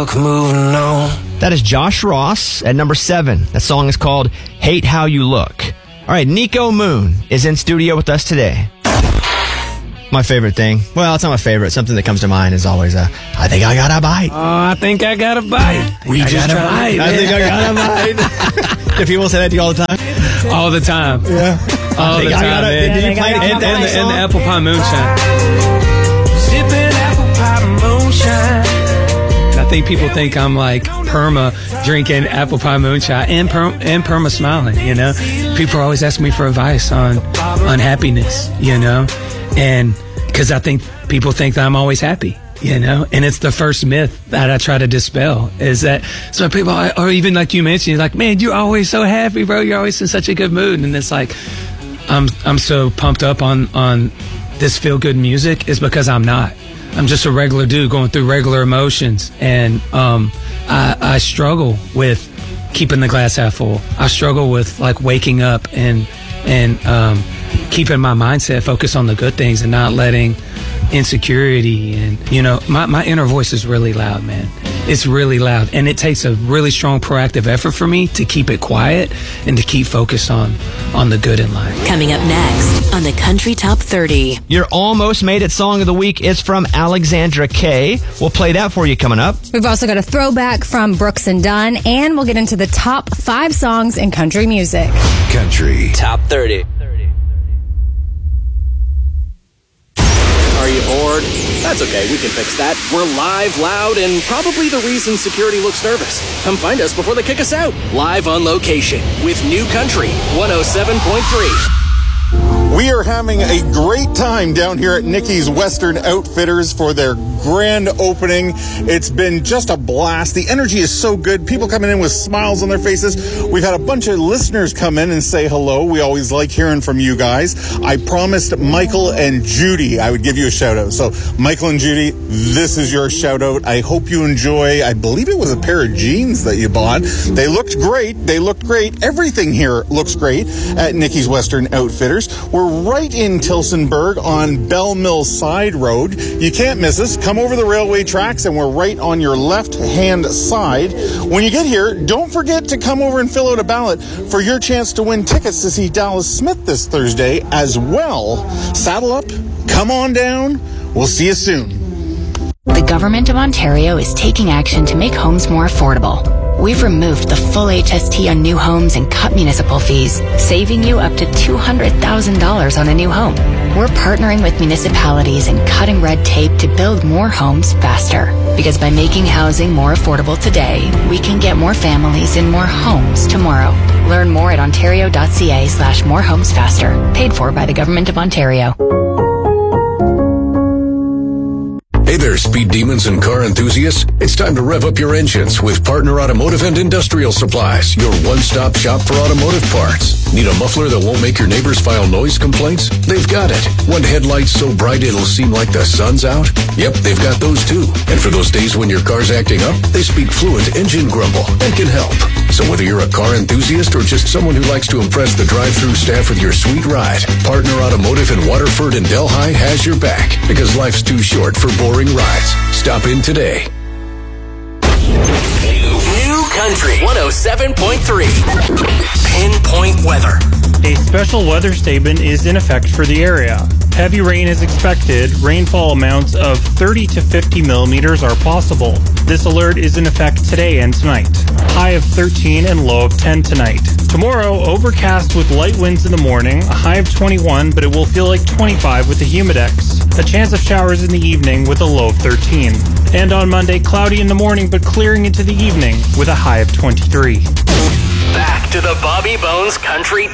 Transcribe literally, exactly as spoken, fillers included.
look, moving on. That is Josh Ross at number seven. That song is called Hate How You Look. All right, Nico Moon is in studio with us today. My favorite thing. Well, it's not my favorite. Something that comes to mind is always, uh, I think I got a bite. Oh, I think I got a bite. We I just got a bite. I think I got a bite. Do people say that to you all the time? All the time. Yeah. All the time, man. Did, did you play it? And, and, the, and the apple pie moonshine. Sipping apple pie moonshine. I think people think I'm like perma drinking apple pie moonshine and, per, and perma smiling, you know? People always ask me for advice on, on happiness, you know? And because I think people think that I'm always happy, you know, and it's the first myth that I try to dispel is that so people, or even like you mentioned, like, man, you're always so happy, bro. You're always in such a good mood. And it's like, I'm, I'm so pumped up on, on this feel good music is because I'm not. I'm just a regular dude going through regular emotions. And, um, I, I struggle with keeping the glass half full. I struggle with like waking up and, and, um, keeping my mindset focused on the good things and not letting insecurity and, you know, my, my inner voice is really loud, man. It's really loud. And it takes a really strong proactive effort for me to keep it quiet and to keep focused on, on the good in life. Coming up next on the Country Top thirty. Your almost made it song of the week is from Alexandra Kay. We'll play that for you coming up. We've also got a throwback from Brooks and Dunn, and we'll get into the top five songs in country music. Country Top thirty. Are you bored? That's okay, we can fix that. We're live, loud, and probably the reason security looks nervous. Come find us before they kick us out. Live on location with New Country one oh seven point three. We are having a great time down here at Nicky's Western Outfitters for their grand opening. It's been just a blast. The energy is so good. People coming in with smiles on their faces. We've had a bunch of listeners come in and say hello. We always like hearing from you guys. I promised Michael and Judy I would give you a shout out. So Michael and Judy, this is your shout out. I hope you enjoy. I believe it was a pair of jeans that you bought. They looked great. They looked great. Everything here looks great at Nicky's Western Outfitters. We're right in Tillsonburg on Bell Mill Side Road. You can't miss us. Come over the railway tracks and we're right on your left-hand side. When you get here, don't forget to come over and fill out a ballot for your chance to win tickets to see Dallas Smith this Thursday as well. Saddle up, come on down. We'll see you soon. The Government of Ontario is taking action to make homes more affordable. We've removed the full H S T on new homes and cut municipal fees, saving you up to two hundred thousand dollars on a new home. We're partnering with municipalities and cutting red tape to build more homes faster. Because by making housing more affordable today, we can get more families in more homes tomorrow. Learn more at ontario.ca slash more homes faster. Paid for by the Government of Ontario. Hey there, speed demons and car enthusiasts. It's time to rev up your engines with Partner Automotive and Industrial Supplies, your one-stop shop for automotive parts. Need a muffler that won't make your neighbors file noise complaints? They've got it. Want headlights so bright it'll seem like the sun's out? Yep, they've got those too. And for those days when your car's acting up, they speak fluent engine grumble and can help. So whether you're a car enthusiast or just someone who likes to impress the drive-thru staff with your sweet ride, Partner Automotive in Waterford and Delhi has your back because life's too short for boring rides. Stop in today. New Country one oh seven point three. Pinpoint weather. A special weather statement is in effect for the area. Heavy rain is expected. Rainfall amounts of thirty to fifty millimeters are possible. This alert is in effect today and tonight. High of thirteen and low of ten tonight. Tomorrow, overcast with light winds in the morning, a high of twenty-one, but it will feel like twenty-five with the humidex. A chance of showers in the evening with a low of thirteen. And on Monday, cloudy in the morning, but clearing into the evening with a high of twenty-three. Back to the Bobby Bones Country